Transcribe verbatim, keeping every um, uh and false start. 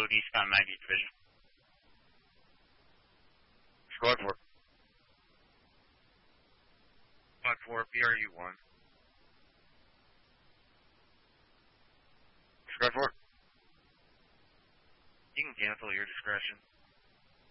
Load eastbound ninety Division. Squad four. Squad four, B R U one. Squad four. You can cancel your discretion.